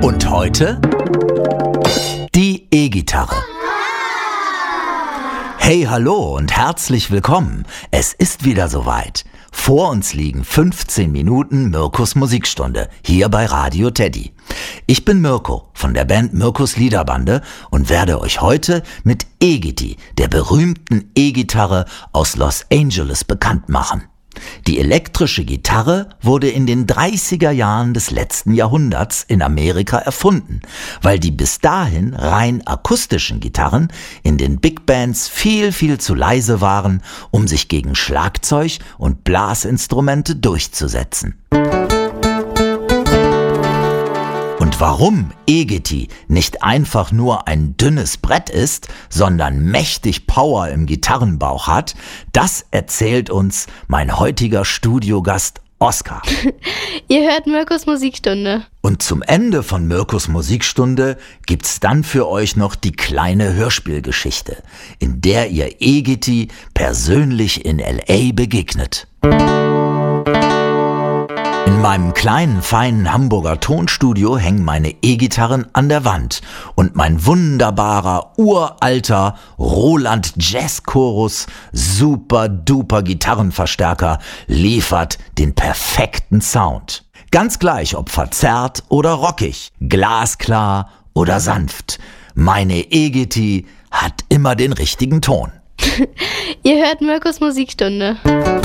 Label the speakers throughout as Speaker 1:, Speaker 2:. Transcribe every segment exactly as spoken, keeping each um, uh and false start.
Speaker 1: Und heute die E-Gitarre. Hey, hallo und herzlich willkommen. Es ist wieder soweit. Vor uns liegen fünfzehn Minuten Mirkos Musikstunde, hier bei Radio Teddy. Ich bin Mirko von der Band Mirkos Liederbande und werde euch heute mit E-Gitti, der berühmten E-Gitarre aus Los Angeles, bekannt machen. Die elektrische Gitarre wurde in den dreißiger Jahren des letzten Jahrhunderts in Amerika erfunden, weil die bis dahin rein akustischen Gitarren in den Big Bands viel, viel zu leise waren, um sich gegen Schlagzeug und Blasinstrumente durchzusetzen. Und warum E-Gitti nicht einfach nur ein dünnes Brett ist, sondern mächtig Power im Gitarrenbauch hat, das erzählt uns mein heutiger Studiogast Oskar.
Speaker 2: Ihr hört Mirkos Musikstunde.
Speaker 1: Und zum Ende von Mirkos Musikstunde gibt's dann für euch noch die kleine Hörspielgeschichte, in der ihr E-Gitti persönlich in L A begegnet. In meinem kleinen, feinen Hamburger Tonstudio hängen meine E-Gitarren an der Wand und mein wunderbarer, uralter Roland Jazz Chorus super duper Gitarrenverstärker liefert den perfekten Sound. Ganz gleich, ob verzerrt oder rockig, glasklar oder sanft. Meine E-Gitti hat immer den richtigen Ton.
Speaker 2: Ihr hört Mirkos Musikstunde.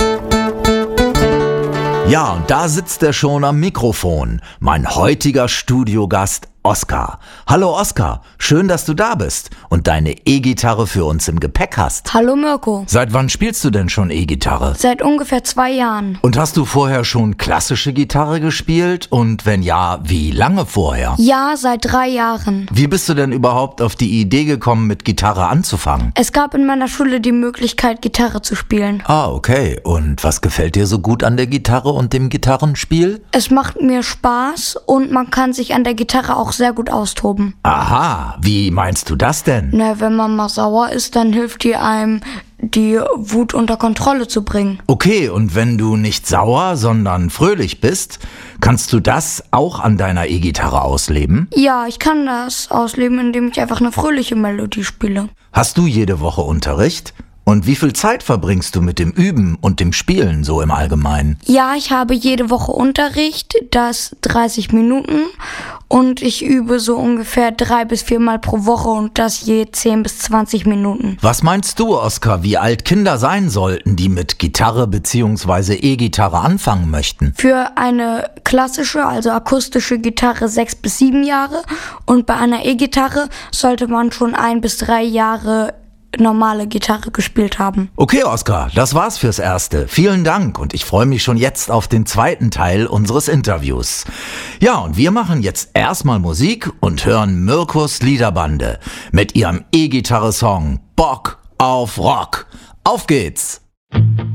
Speaker 1: Ja, und da sitzt er schon am Mikrofon, mein heutiger Studiogast Oskar. Hallo Oskar, schön, dass du da bist und deine E-Gitarre für uns im Gepäck hast.
Speaker 3: Hallo Mirko.
Speaker 1: Seit wann spielst du denn schon E-Gitarre?
Speaker 3: Seit ungefähr zwei Jahren.
Speaker 1: Und hast du vorher schon klassische Gitarre gespielt? Und wenn ja, wie lange vorher?
Speaker 3: Ja, seit drei Jahren.
Speaker 1: Wie bist du denn überhaupt auf die Idee gekommen, mit Gitarre anzufangen?
Speaker 3: Es gab in meiner Schule die Möglichkeit, Gitarre zu spielen.
Speaker 1: Ah, okay. Und was gefällt dir so gut an der Gitarre und dem Gitarrenspiel?
Speaker 3: Es macht mir Spaß und man kann sich an der Gitarre auch sehr gut austoben.
Speaker 1: Aha, wie meinst du das denn?
Speaker 3: Na, wenn man mal sauer ist, dann hilft die einem, die Wut unter Kontrolle zu bringen.
Speaker 1: Okay, und wenn du nicht sauer, sondern fröhlich bist, kannst du das auch an deiner E-Gitarre ausleben?
Speaker 3: Ja, ich kann das ausleben, indem ich einfach eine fröhliche Melodie spiele.
Speaker 1: Hast du jede Woche Unterricht? Und wie viel Zeit verbringst du mit dem Üben und dem Spielen so im Allgemeinen?
Speaker 3: Ja, ich habe jede Woche Unterricht, das dreißig Minuten und ich übe so ungefähr drei bis viermal pro Woche und das je zehn bis zwanzig Minuten.
Speaker 1: Was meinst du, Oskar, wie alt Kinder sein sollten, die mit Gitarre bzw. E-Gitarre anfangen möchten?
Speaker 3: Für eine klassische, also akustische Gitarre sechs bis sieben Jahre und bei einer E-Gitarre sollte man schon ein bis drei Jahre normale Gitarre gespielt haben.
Speaker 1: Okay, Oskar, das war's fürs Erste. Vielen Dank und ich freue mich schon jetzt auf den zweiten Teil unseres Interviews. Ja, und wir machen jetzt erstmal Musik und hören Mirkos Liederbande mit ihrem E-Gitarre-Song Bock auf Rock. Auf geht's!